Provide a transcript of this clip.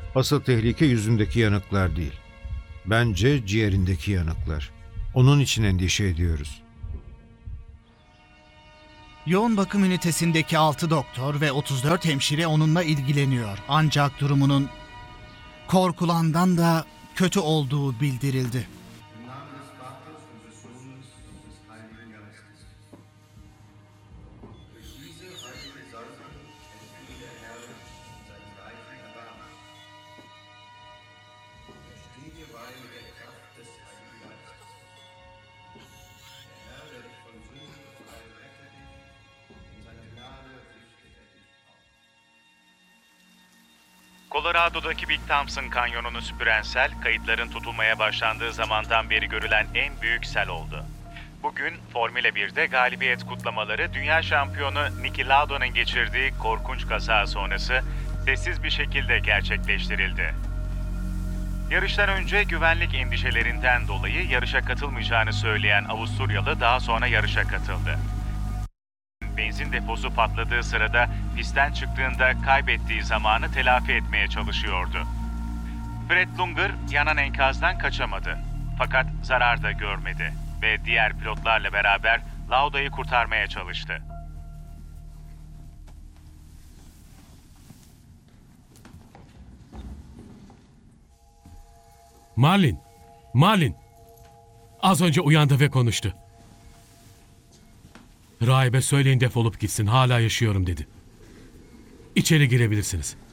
Asıl tehlike yüzündeki yanıklar değil. Bence ciğerindeki yanıklar. Onun için endişe ediyoruz. Yoğun bakım ünitesindeki 6 doktor ve 34 hemşire onunla ilgileniyor. Ancak durumunun korkulandan da kötü olduğu bildirildi. Colorado'daki Big Thompson Kanyonu'nu süpüren sel, kayıtların tutulmaya başlandığı zamandan beri görülen en büyük sel oldu. Bugün Formula 1'de galibiyet kutlamaları dünya şampiyonu Niki Laudan'ın geçirdiği korkunç kaza sonrası sessiz bir şekilde gerçekleştirildi. Yarıştan önce güvenlik endişelerinden dolayı yarışa katılmayacağını söyleyen Avusturyalı daha sonra yarışa katıldı. Benzin deposu patladığı sırada pistten çıktığında kaybettiği zamanı telafi etmeye çalışıyordu. Fred Lunger yanan enkazdan kaçamadı. Fakat zarar da görmedi ve diğer pilotlarla beraber Lauda'yı kurtarmaya çalıştı. Marlin. Az önce uyandı ve konuştu. Rahibe söyleyin defolup gitsin, hala yaşıyorum dedi. İçeri girebilirsiniz.